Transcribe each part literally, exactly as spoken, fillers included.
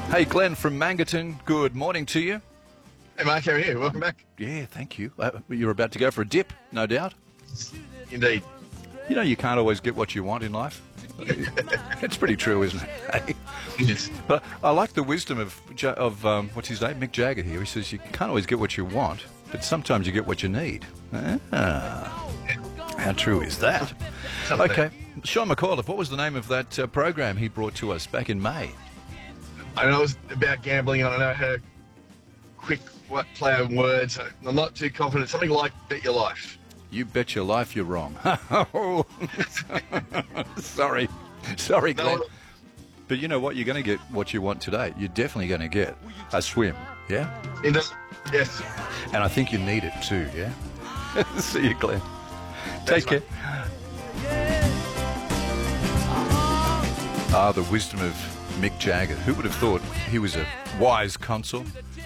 Hey, Glenn from Mangaton, good morning to you. Hey, Mark, how are you? Welcome back. Yeah, thank you. Uh, you're about to go for a dip, no doubt. Indeed. You know, you can't always get what you want in life. It's pretty true, isn't it? Hey? Yes. But I like the wisdom of, Ja- of um, what's his name, Mick Jagger here. He says you can't always get what you want, but sometimes you get what you need. Ah, how true is that? Something. Okay, Sean McAuliffe, what was the name of that uh, program he brought to us back in May? I know it's about gambling. I don't know how quick what play on words. I'm not too confident. Something like Bet Your Life. You bet your life you're wrong. Sorry. Sorry, Glenn. No. But you know what? You're going to get what you want today. You're definitely going to get a swim, yeah? In the, yes. And I think you need it too, yeah? See you, Glenn. Take care. Ah, the wisdom of Mick Jagger. Who would have thought he was a wise consul?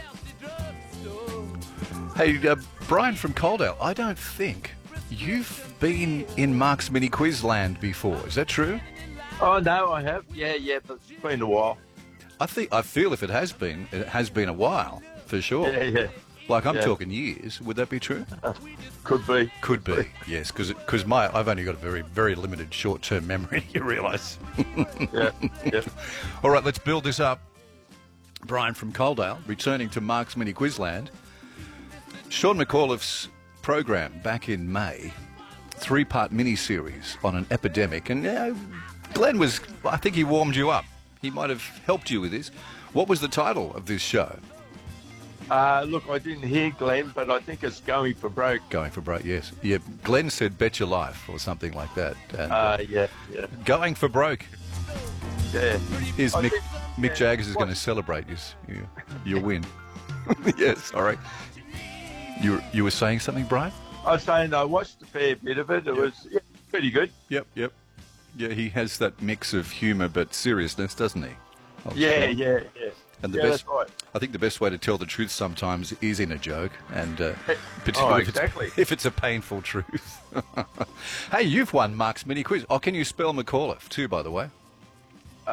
Hey, uh, Brian from Coaldale, I don't think you've been in Mark's Mini Quiz land before. Is that true? Oh, no, I have. Yeah, yeah, but it's been a while. I think I feel if it has been, it has been a while, for sure. Yeah, yeah. Like I'm Yeah. talking years. Would that be true? Could be. Could be, yes, because because my I've only got a very very limited short term memory. You realise? Yeah, yeah. All right, let's build this up. Brian from Coaldale, returning to Mark's Mini Quizland. Sean McAuliffe's program back in May, three-part mini-series on an epidemic. And uh, Glenn was, I think he warmed you up. He might have helped you with this. What was the title of this show? Uh, look, I didn't hear Glenn, but I think it's Going for Broke. Going for broke, yes. Yeah, Glenn said Bet Your Life or something like that. And, uh, Uh, yeah, yeah, Going for broke. yeah. Is I Mick, think- Mick yeah. Jaggers is What? going to celebrate your, your, your win. Yes, sorry. You, you were saying something, Brian? I was saying I watched a fair bit of it. It was yeah, pretty good. Yep, yep. Yeah, he has that mix of humour but seriousness, doesn't he? I'm Yeah, sure. yeah, yeah. And the yeah, best, that's right. I think the best way to tell the truth sometimes is in a joke, and uh, Oh, particularly if, exactly. it's, if it's a painful truth. Hey, you've won Mark's Mini Quiz. Oh, can you spell McAuliffe too, by the way?